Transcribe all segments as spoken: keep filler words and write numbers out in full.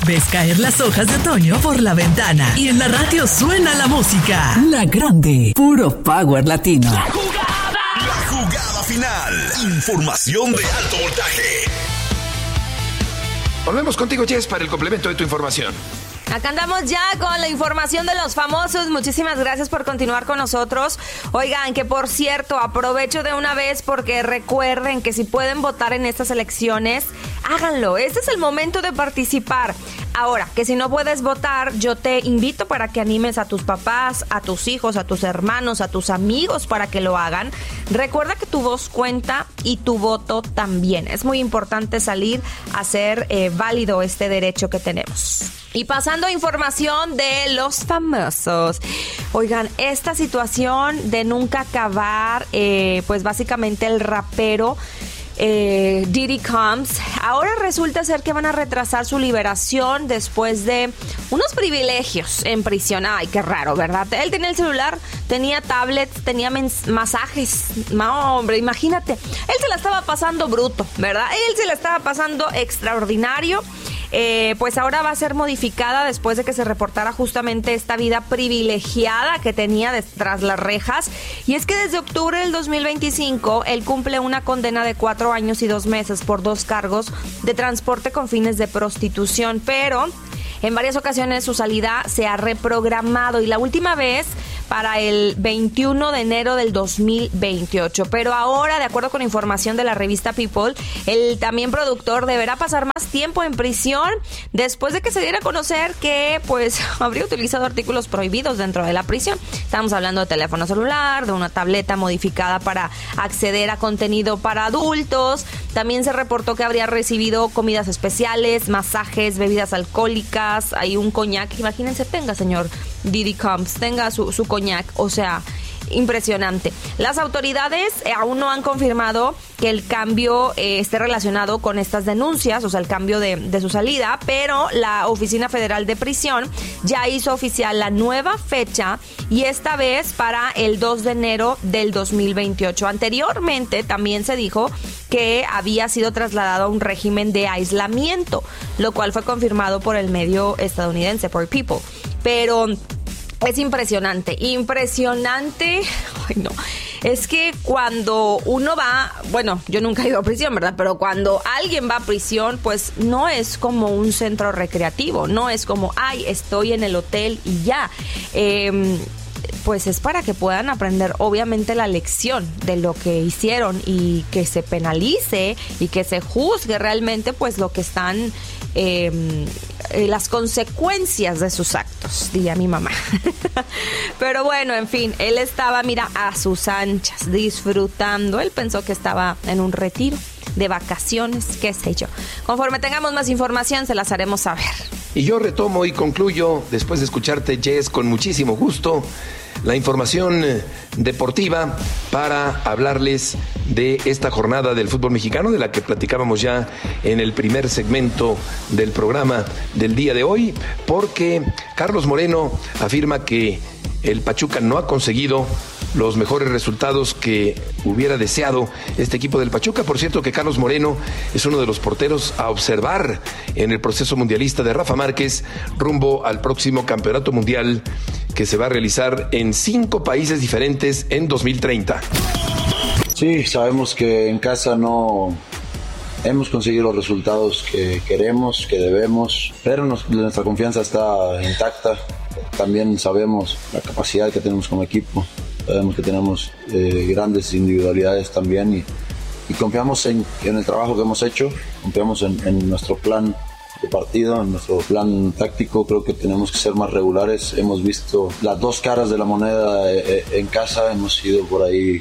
Ves caer las hojas de otoño por la ventana y en la radio suena la música. La Grande, puro power latino. La jugada, la jugada final. Información de alto voltaje. Volvemos contigo, Jess, para el complemento de tu información. Acá andamos ya con la información de los famosos. Muchísimas gracias por continuar con nosotros. Oigan, que por cierto, aprovecho de una vez porque recuerden que si pueden votar en estas elecciones, háganlo. Este es el momento de participar. Ahora, que si no puedes votar, yo te invito para que animes a tus papás, a tus hijos, a tus hermanos, a tus amigos para que lo hagan. Recuerda que tu voz cuenta y tu voto también. Es muy importante salir a hacer eh, válido este derecho que tenemos. Y pasando a información de los famosos. Oigan, esta situación de nunca acabar, eh, pues básicamente el rapero Eh, Diddy Combs, ahora resulta ser que van a retrasar su liberación después de unos privilegios en prisión. Ay, qué raro, ¿verdad? Él tenía el celular, tenía tablets, tenía mens- masajes. No, hombre, imagínate. Él se la estaba pasando bruto, ¿verdad? Él se la estaba pasando extraordinario. Eh, pues ahora va a ser modificada después de que se reportara justamente esta vida privilegiada que tenía de, tras las rejas. Y es que desde octubre del dos mil veinticinco él cumple una condena de cuatro años y dos meses por dos cargos de transporte con fines de prostitución, pero en varias ocasiones su salida se ha reprogramado y la última vez para el veintiuno de enero del dos mil veintiocho. Pero ahora, de acuerdo con información de la revista People, el también productor deberá pasar más tiempo en prisión después de que se diera a conocer que pues habría utilizado artículos prohibidos dentro de la prisión. Estamos hablando de teléfono celular, de una tableta modificada para acceder a contenido para adultos. También se reportó que habría recibido comidas especiales, masajes, bebidas alcohólicas, hay un coñac. Imagínense, tenga, señor Diddy Combs, tenga su, su coñac, o sea, impresionante. Las autoridades eh, aún no han confirmado que el cambio eh, esté relacionado con estas denuncias, o sea, el cambio de, de su salida, pero la Oficina Federal de Prisión ya hizo oficial la nueva fecha y esta vez para el dos de enero del dos mil veintiocho. Anteriormente también se dijo que había sido trasladado a un régimen de aislamiento, lo cual fue confirmado por el medio estadounidense, por People. Pero es impresionante, impresionante. Ay, no. Es que cuando uno va, bueno, yo nunca he ido a prisión, ¿verdad? Pero cuando alguien va a prisión, pues no es como un centro recreativo, no es como, ay, estoy en el hotel y ya. Eh, pues es para que puedan aprender obviamente la lección de lo que hicieron y que se penalice y que se juzgue realmente pues lo que están eh, eh, las consecuencias de sus actos, diría mi mamá. Pero bueno, en fin, él estaba, mira, a sus anchas, disfrutando. Él pensó que estaba en un retiro de vacaciones, qué sé yo. Conforme tengamos más información, se las haremos saber. Y yo retomo y concluyo, después de escucharte, Jess, con muchísimo gusto, la información deportiva para hablarles de esta jornada del fútbol mexicano, de la que platicábamos ya en el primer segmento del programa del día de hoy, porque Carlos Moreno afirma que el Pachuca no ha conseguido los mejores resultados que hubiera deseado este equipo del Pachuca. Por cierto, que Carlos Moreno es uno de los porteros a observar en el proceso mundialista de Rafa Márquez rumbo al próximo campeonato mundial que se va a realizar en cinco países diferentes en dos mil treinta. Sí, sabemos que en casa no hemos conseguido los resultados que queremos, que debemos, pero nos, nuestra confianza está intacta. También sabemos la capacidad que tenemos como equipo. Sabemos que tenemos eh, grandes individualidades también y, y confiamos en, en el trabajo que hemos hecho, confiamos en, en nuestro plan de partido, en nuestro plan táctico. Creo que tenemos que ser más regulares. Hemos visto las dos caras de la moneda eh, en casa, hemos sido por ahí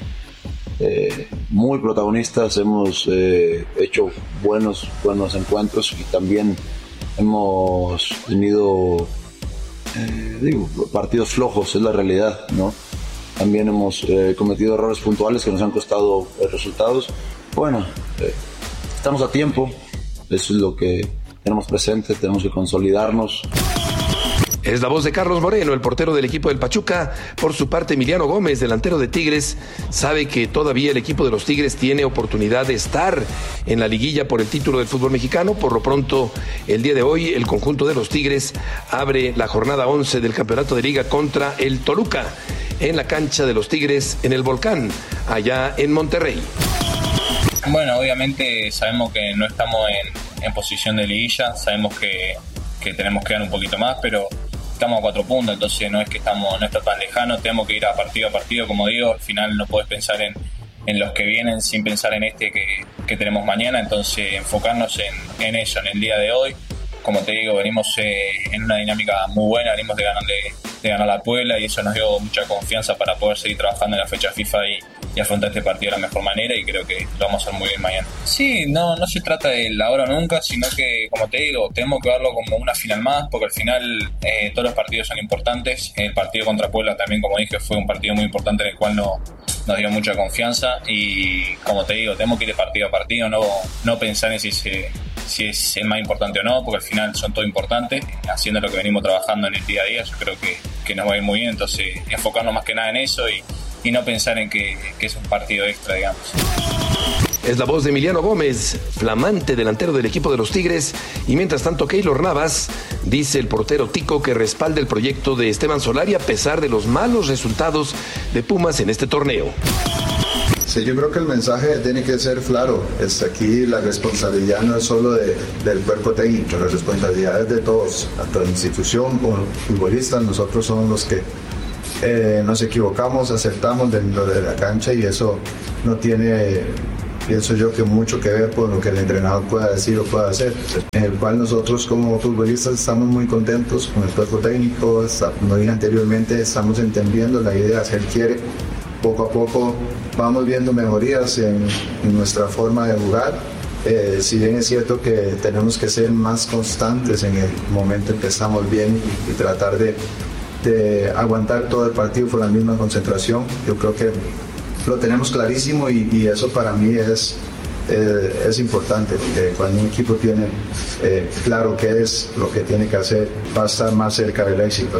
eh, muy protagonistas, hemos eh, hecho buenos, buenos encuentros y también hemos tenido eh, digo, partidos flojos, es la realidad, ¿no? También hemos eh, cometido errores puntuales que nos han costado eh, resultados. Bueno, eh, estamos a tiempo, eso es lo que tenemos presente, tenemos que consolidarnos. Es la voz de Carlos Moreno, el portero del equipo del Pachuca. Por su parte, Emiliano Gómez, delantero de Tigres, sabe que todavía el equipo de los Tigres tiene oportunidad de estar en la liguilla por el título del fútbol mexicano. Por lo pronto, el día de hoy, el conjunto de los Tigres abre la jornada once del campeonato de liga contra el Toluca en la cancha de los Tigres en el Volcán, allá en Monterrey. Bueno, obviamente sabemos que no estamos en, en posición de liguilla, sabemos que, que tenemos que dar un poquito más, pero estamos a cuatro puntos, entonces no es que estamos, no está tan lejano, tenemos que ir a partido a partido, como digo, al final no puedes pensar en, en los que vienen sin pensar en este que, que tenemos mañana, entonces enfocarnos en, en eso, en el día de hoy. Como te digo, venimos eh, en una dinámica muy buena, venimos de ganarle, de ganar a la Puebla y eso nos dio mucha confianza para poder seguir trabajando en la fecha FIFA y, y afrontar este partido de la mejor manera y creo que lo vamos a hacer muy bien mañana. Sí, no, no se trata de la hora o nunca, sino que, como te digo, tenemos que verlo como una final más, porque al final eh, todos los partidos son importantes. El partido contra Puebla también, como dije, fue un partido muy importante en el cual no, nos dio mucha confianza y, como te digo, tenemos que ir de partido a partido, no, no pensar en si se... si es el más importante o no, porque al final son todo importantes, haciendo lo que venimos trabajando en el día a día, yo creo que, que nos va a ir muy bien, entonces enfocarnos más que nada en eso y, y no pensar en que, que es un partido extra, digamos. Es la voz de Emiliano Gómez, flamante delantero del equipo de los Tigres, y mientras tanto Keylor Navas, dice el portero tico que respalda el proyecto de Esteban Solari a pesar de los malos resultados de Pumas en este torneo. Sí, yo creo que el mensaje tiene que ser claro. Es aquí la responsabilidad no es solo de, del cuerpo técnico, la responsabilidad es de todos, tanto la institución como los futbolistas. Nosotros somos los que eh, nos equivocamos, acertamos dentro de la cancha y eso no tiene, pienso yo, que mucho que ver con lo que el entrenador pueda decir o pueda hacer. En el cual nosotros como futbolistas estamos muy contentos con el cuerpo técnico, como dije anteriormente, estamos entendiendo la idea, si él quiere. Poco a poco vamos viendo mejorías en, en nuestra forma de jugar. Eh, si bien es cierto que tenemos que ser más constantes en el momento en que estamos bien y, y tratar de, de aguantar todo el partido con la misma concentración, yo creo que lo tenemos clarísimo y, y eso para mí es, eh, es importante, porque cuando un equipo tiene eh, claro qué es lo que tiene que hacer, va a estar más cerca del éxito.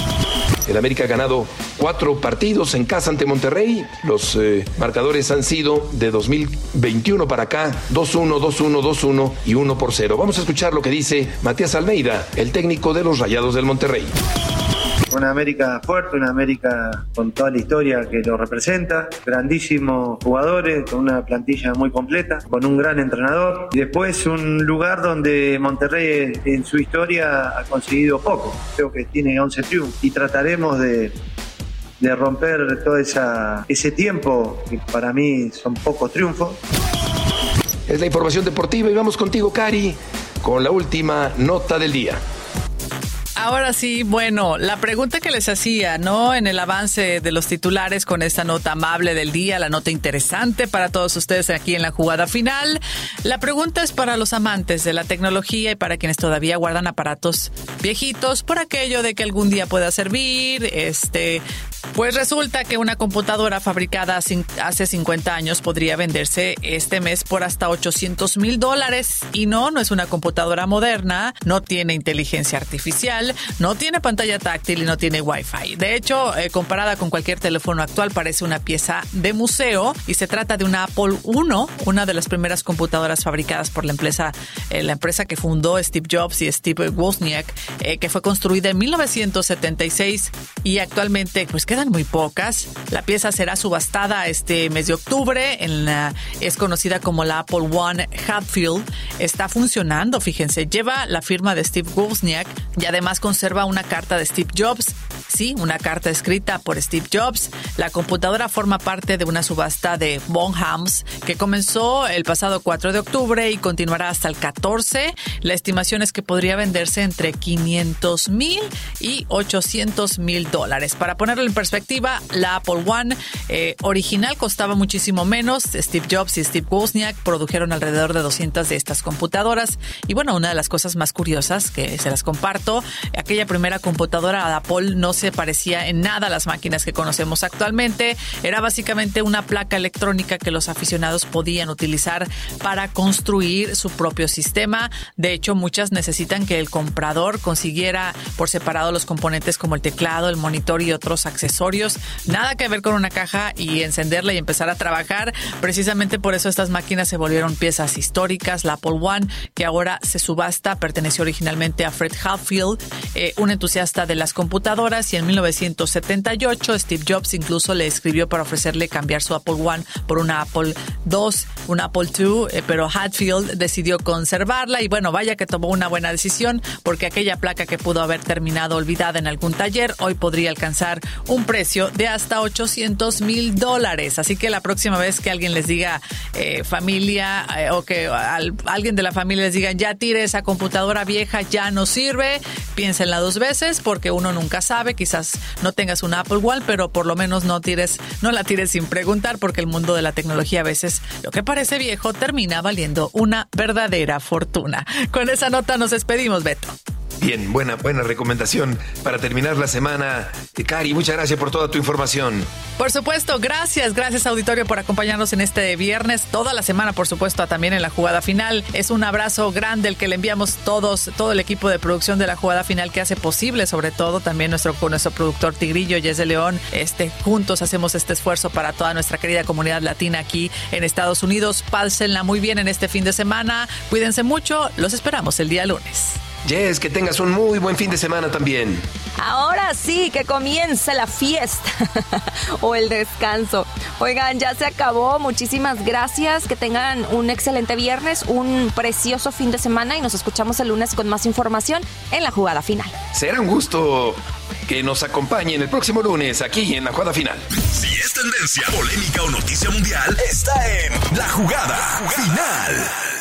El América ha ganado cuatro partidos en casa ante Monterrey. Los eh, marcadores han sido de dos mil veintiuno para acá, dos uno, dos uno, dos uno y uno por cero. Vamos a escuchar lo que dice Matías Almeida, el técnico de los Rayados del Monterrey. Una América fuerte, una América con toda la historia que lo representa, grandísimos jugadores, con una plantilla muy completa, con un gran entrenador. Y después un lugar donde Monterrey en su historia ha conseguido poco, creo que tiene once triunfos. Y trataremos de, de romper todo esa, ese tiempo, que para mí son pocos triunfos. Es la información deportiva y vamos contigo, Cari, con la última nota del día. Ahora sí, bueno, la pregunta que les hacía, ¿no? En el avance de los titulares con esta nota amable del día, la nota interesante para todos ustedes aquí en la jugada final. La pregunta es para los amantes de la tecnología y para quienes todavía guardan aparatos viejitos por aquello de que algún día pueda servir, este... Pues resulta que una computadora fabricada hace cincuenta años podría venderse este mes por hasta ochocientos mil dólares. Y no, no es una computadora moderna, no tiene inteligencia artificial, no tiene pantalla táctil y no tiene Wi-Fi. De hecho, eh, comparada con cualquier teléfono actual, parece una pieza de museo y se trata de una Apple uno, una de las primeras computadoras fabricadas por la empresa, eh, la empresa que fundó Steve Jobs y Steve Wozniak, eh, que fue construida en mil novecientos setenta y seis y actualmente pues quedan muy pocas. La pieza será subastada este mes de octubre. En la, es conocida como la Apple One Hatfield. Está funcionando, fíjense. Lleva la firma de Steve Wozniak y además conserva una carta de Steve Jobs. Sí, una carta escrita por Steve Jobs. La computadora forma parte de una subasta de Bonhams que comenzó el pasado cuatro de octubre y continuará hasta el catorce. La estimación es que podría venderse entre quinientos mil y ochocientos mil dólares. Para ponerlo en perspectiva, la Apple One eh, original costaba muchísimo menos. Steve Jobs y Steve Wozniak produjeron alrededor de doscientas de estas computadoras. Y bueno, una de las cosas más curiosas que se las comparto, aquella primera computadora de Apple no se se parecía en nada a las máquinas que conocemos actualmente. Era básicamente una placa electrónica que los aficionados podían utilizar para construir su propio sistema. De hecho, muchas necesitan que el comprador consiguiera por separado los componentes como el teclado, el monitor y otros accesorios. Nada que ver con una caja y encenderla y empezar a trabajar. Precisamente por eso estas máquinas se volvieron piezas históricas. La Apple One, que ahora se subasta, perteneció originalmente a Fred Hatfield, eh, un entusiasta de las computadoras, y en mil novecientos setenta y ocho Steve Jobs incluso le escribió para ofrecerle cambiar su Apple One por una Apple dos, una Apple dos, eh, pero Hatfield decidió conservarla y bueno, vaya que tomó una buena decisión, porque aquella placa que pudo haber terminado olvidada en algún taller hoy podría alcanzar un precio de hasta ochocientos mil dólares. Así que la próxima vez que alguien les diga eh, familia eh, o que al, alguien de la familia les diga ya tire esa computadora vieja, ya no sirve, piénsenla dos veces, porque uno nunca sabe. Quizás no tengas una Apple One, pero por lo menos no tires, no la tires sin preguntar, porque el mundo de la tecnología a veces lo que parece viejo termina valiendo una verdadera fortuna. Con esa nota nos despedimos, Beto. Bien, buena, buena recomendación para terminar la semana. Cari, muchas gracias por toda tu información. Por supuesto, gracias, gracias auditorio por acompañarnos en este viernes, toda la semana, por supuesto, también en la jugada final. Es un abrazo grande el que le enviamos todos, todo el equipo de producción de la jugada final que hace posible, sobre todo también nuestro, nuestro productor Tigrillo, Jess de León. Este, juntos hacemos este esfuerzo para toda nuestra querida comunidad latina aquí en Estados Unidos. Pásenla muy bien en este fin de semana. Cuídense mucho, los esperamos el día lunes. Jess, que tengas un muy buen fin de semana también. Ahora sí, que comience la fiesta o el descanso. Oigan, ya se acabó. Muchísimas gracias. Que tengan un excelente viernes, un precioso fin de semana y nos escuchamos el lunes con más información en la jugada final. Será un gusto que nos acompañen el próximo lunes aquí en la jugada final. Si es tendencia, polémica o noticia mundial, está en la jugada final.